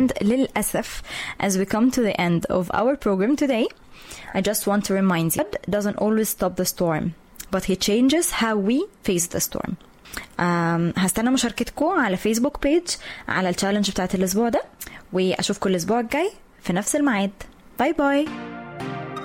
And للأسف, as we come to the end of our program today, I just want to remind you, God doesn't always stop the storm, but he changes how we face the storm. هستنى مشاركتكم على فيسبوك بيج على التشالنج بتاعت الأسبوع ده, وأشوفكم الأسبوع الجاي في نفس الميعاد. باي باي.